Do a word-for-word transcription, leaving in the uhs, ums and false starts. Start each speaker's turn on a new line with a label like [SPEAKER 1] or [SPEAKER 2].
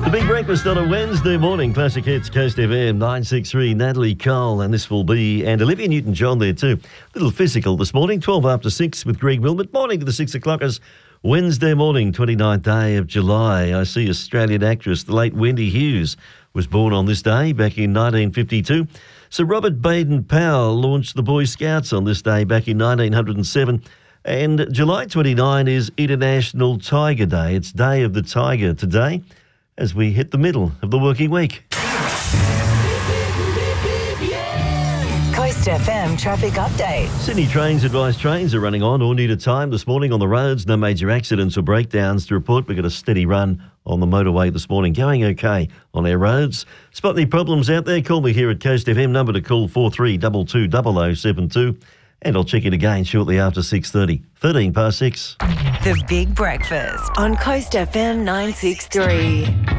[SPEAKER 1] The Big Breakfast on a Wednesday morning. Classic Hits, Coast F M, nine six three, Natalie Cole, and this will be, and Olivia Newton-John there too. Little physical this morning, twelve after six with Greg Wilmot. Morning to the six o'clockers. Wednesday morning, twenty-ninth day of July. I see Australian actress, the late Wendy Hughes, was born on this day back in nineteen fifty-two. Sir Robert Baden-Powell launched the Boy Scouts on this day back in nineteen oh seven. And July twenty-ninth is International Tiger Day. It's Day of the Tiger today as we hit the middle of the working week.
[SPEAKER 2] Coast F M traffic update.
[SPEAKER 1] Sydney Trains advise trains are running on or near to time this morning on the roads. No major accidents or breakdowns to report. We've got a steady run on the motorway this morning. Going okay on our roads. Spot any problems out there? Call me here at Coast F M. Number to call four three two two zero zero seven two. And I'll check it again shortly after six thirty. thirteen past six.
[SPEAKER 2] The Big Breakfast on Coast F M nine six three.